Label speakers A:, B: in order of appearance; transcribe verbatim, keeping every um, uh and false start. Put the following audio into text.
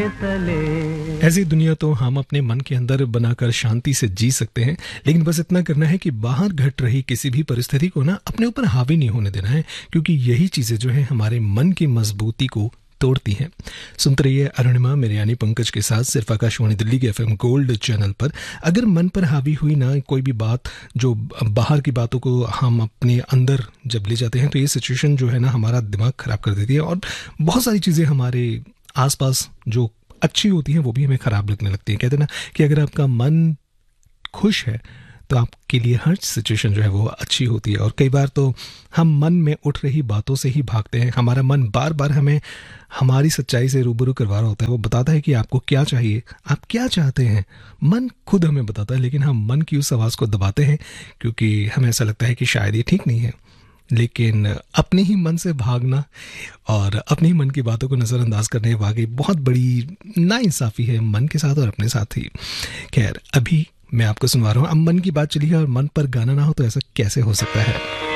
A: ऐसी दुनिया तो हम अपने मन के अंदर बनाकर शांति से जी सकते हैं, लेकिन बस इतना करना है कि बाहर घट रही किसी भी परिस्थिति को ना अपने ऊपर हावी नहीं होने देना है, क्योंकि यही चीजें जो है हमारे मन की मजबूती को तोड़ती हैं। सुनते रहिए अरुणिमा मेरे यानी पंकज के साथ सिर्फ आकाशवाणी दिल्ली के एफएम गोल्ड चैनल पर। अगर मन पर हावी हुई ना कोई भी बात, जो बाहर की बातों को हम अपने अंदर जब ले जाते हैं, तो ये सिचुएशन जो है ना हमारा दिमाग खराब कर देती है और बहुत सारी चीज़ें हमारे आसपास जो अच्छी होती हैं वो भी हमें ख़राब लगने लगती हैं। कहते हैं ना कि अगर आपका मन खुश है तो आपके लिए हर सिचुएशन जो है वो अच्छी होती है। और कई बार तो हम मन में उठ रही बातों से ही भागते हैं। हमारा मन बार बार हमें हमारी सच्चाई से रूबरू करवा रहा होता है। वो बताता है कि आपको क्या चाहिए, आप क्या चाहते हैं। मन खुद हमें बताता है, लेकिन हम मन की उस आवाज़ को दबाते हैं क्योंकि हमें ऐसा लगता है कि शायद ये ठीक नहीं है। लेकिन अपने ही मन से भागना और अपने ही मन की बातों को नज़रअंदाज करने वाकई बहुत बड़ी नाइंसाफ़ी है मन के साथ और अपने साथ ही। खैर, अभी मैं आपको सुनवा रहा हूँ। अब मन की बात चली है और मन पर गाना ना हो तो ऐसा कैसे हो सकता है।